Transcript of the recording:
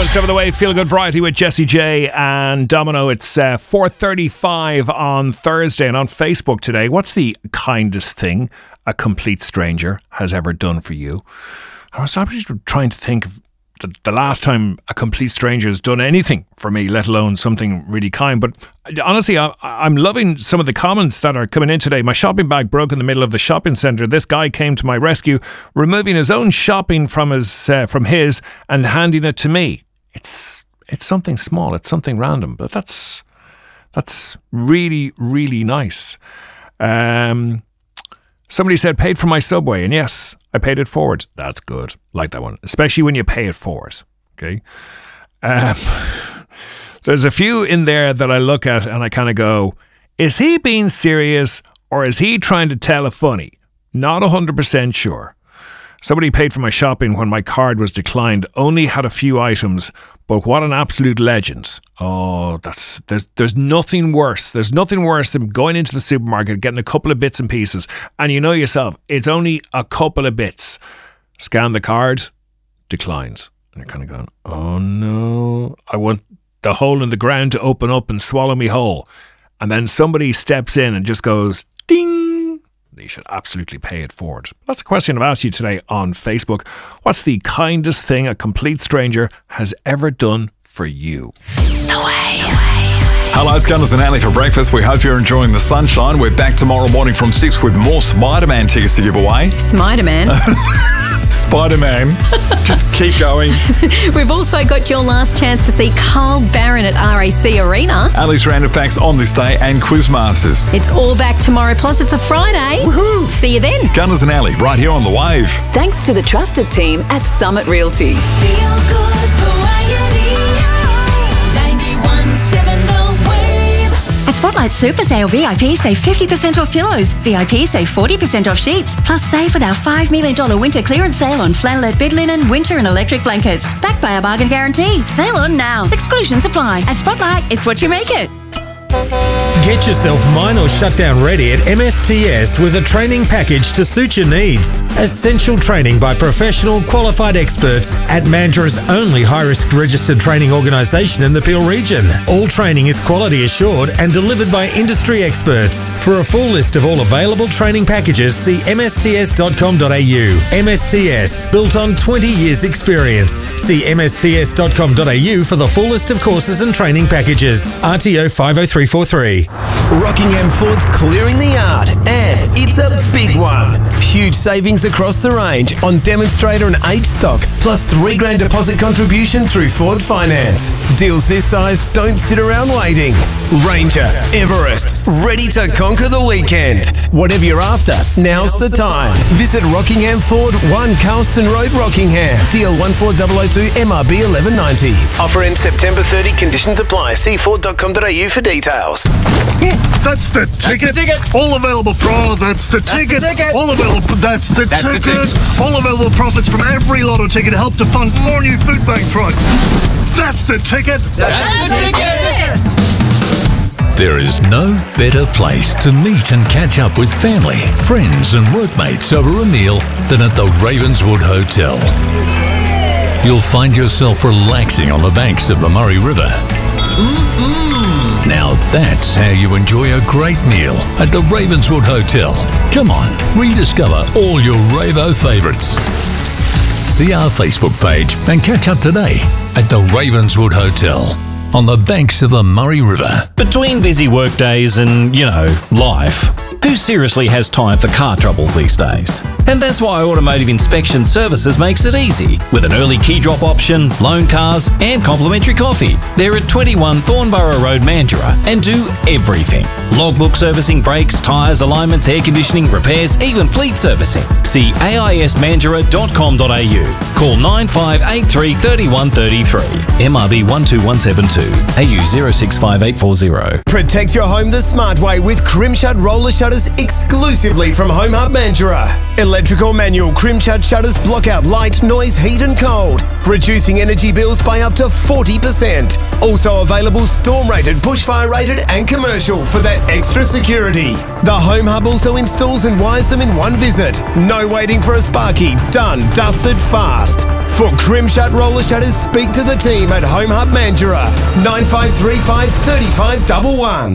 Step of the Way, Feel Good Variety with Jessie J and Domino. It's 4:35 on Thursday, and on Facebook today, what's the kindest thing a complete stranger has ever done for you? I was actually trying to think of the last time a complete stranger has done anything for me, let alone something really kind. But honestly, I'm loving some of the comments that are coming in today. My shopping bag broke in the middle of the shopping centre. This guy came to my rescue, removing his own shopping from his and handing it to me. It's something small, it's something random, but that's really, really nice. Somebody said, paid for my Subway, and yes, I paid it forward. That's good. Like that one, especially when you pay it forward. Okay. There's a few in there that I look at and I kind of go, is he being serious or is he trying to tell a funny? Not 100% sure. Somebody paid for my shopping when my card was declined, only had a few items, but what an absolute legend. Oh, there's nothing worse. There's nothing worse than going into the supermarket, getting a couple of bits and pieces, and you know yourself, it's only a couple of bits. Scan the card, declines. And you're kind of going, oh no, I want the hole in the ground to open up and swallow me whole. And then somebody steps in and just goes, ding. You should absolutely pay it forward. That's a question I've asked you today on Facebook. What's the kindest thing a complete stranger has ever done for you? The Wave. Hello, it's Gunners and Alley for breakfast. We hope you're enjoying the sunshine. We're back tomorrow morning from 6 with more Spider-Man tickets to give away. Spider-Man. Spider-Man. Just keep going. We've also got your last chance to see Carl Barron at RAC Arena. Ali's random facts on this day and Quizmasters. It's all back tomorrow, plus it's a Friday. Woohoo! See you then. Gunners and Alley, right here on The Wave. Thanks to the trusted team at Summit Realty. Feel good variety. 91.7 The Wave. At Spotlight Super Sale, VIP save 50% off pillows. VIP save 40% off sheets. Plus save with our $5 million winter clearance sale on flannelette bed linen, winter and electric blankets. Backed by our bargain guarantee. Sale on now. Exclusions apply. At Spotlight, it's what you make it. Get yourself mine or shutdown ready at MSTS with a training package to suit your needs. Essential training by professional qualified experts at Mandra's only high-risk registered training organisation in the Peel region. All training is quality assured and delivered by industry experts. For a full list of all available training packages, see msts.com.au. MSTS, built on 20 years experience. See msts.com.au for the full list of courses and training packages. RTO 50343. Rockingham Ford's clearing the yard, and it's a big one. Huge savings across the range on demonstrator and H stock, plus $3,000 deposit contribution through Ford Finance. Deals this size don't sit around waiting. Ranger, Everest, ready to conquer the weekend. Whatever you're after, now's the time. Visit Rockingham Ford, 1 Carlston Road, Rockingham. DL 14002 MRB 1190. Offer ends September 30. Conditions apply. See Ford.com.au for details. That's the ticket. All available that's the ticket. All available. That's the ticket. All available profits from every lotto ticket help to fund more new food bank trucks. That's the ticket. That's the ticket. There is no better place to meet and catch up with family, friends and workmates over a meal than at the Ravenswood Hotel. You'll find yourself relaxing on the banks of the Murray River. Now that's how you enjoy a great meal at the Ravenswood Hotel. Come on, rediscover all your Ravo favourites. See our Facebook page and catch up today at the Ravenswood Hotel on the banks of the Murray River. Between busy work days and, life, who seriously has time for car troubles these days? And that's why Automotive Inspection Services makes it easy, with an early key drop option, loan cars and complimentary coffee. They're at 21 Thornborough Road, Mandurah, and do everything. Logbook servicing, brakes, tyres, alignments, air conditioning, repairs, even fleet servicing. See aismandurah.com.au. Call 9583 3133. MRB 12172. AU 065840. Protect your home the smart way with Crimshot Roller Shutter shutters exclusively from Home Hub Mandurah. Electric or manual Crim Shut shutters block out light, noise, heat and cold, reducing energy bills by up to 40%. Also available storm rated, bushfire rated and commercial for that extra security. The Home Hub also installs and wires them in one visit. No waiting for a sparky. Done, dusted, fast. For Crim Shut roller shutters, speak to the team at Home Hub Mandurah. 9535 3511.